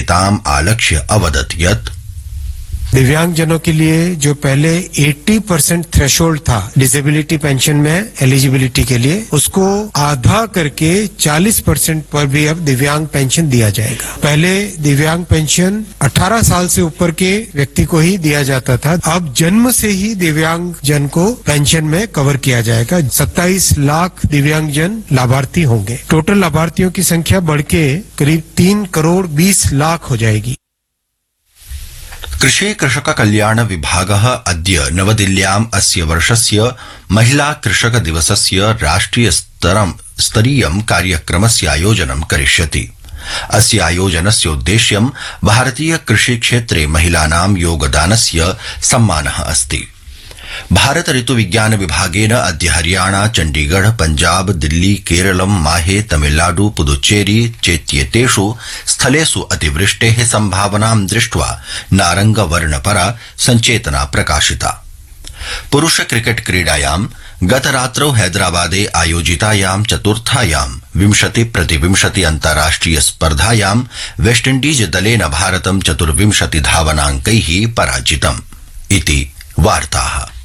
प्रतियोगिताम् आलक्ष्य अवदत् यत् दिव्यांगजनों के लिए जो पहले 80% थ्रेशोल्ड था डिसेबिलिटी पेंशन में एलिजिबिलिटी के लिए, उसको आधा करके 40% पर भी अब दिव्यांग पेंशन दिया जाएगा। पहले दिव्यांग पेंशन 18 साल से ऊपर के व्यक्ति को ही दिया जाता था, अब जन्म से ही दिव्यांग जन को पेंशन में कवर किया जाएगा। 27 लाख दिव्यांग जन लाभार्थी होंगे। टोटल लाभार्थियों की संख्या बढ़ के करीब 3 करोड़ 20 लाख हो जाएगी। कृषि कृषक कल्याण विभागः अद्य नवदिल्ल्याम् अस्य वर्षस्य महिला कृषक दिवसस्य राष्ट्रिय स्तरीयं कार्यक्रमस्य आयोजनं करिष्यति। अस्य आयोजनस्य उद्देश्यं भारतीय कृषि क्षेत्रे महिलानां योगदानस्य सम्मानः अस्ति। भारत ऋतु विज्ञान विभागेन अद्य हरियाणा, चण्डीगढ़, पंजाब, दिल्ली, केरलम, माहे, तमिलनाडु, पुदुच्चेरी चेत्येतेषु स्थलेषु अतिवृष्टेः संभावनां दृष्ट्वा नारंगवर्णपरा संचेतना प्रकाशिता। पुरुष क्रिकेट क्रीडायां गतरात्रौ हैदराबादे आयोजितायां चतुर्थायां 20-20 अन्ताराष्ट्रिय स्पर्धायां वेस्टइंडीज दलेन भारतं 24 धावनांकैः पराजितम् इति वार्ताः।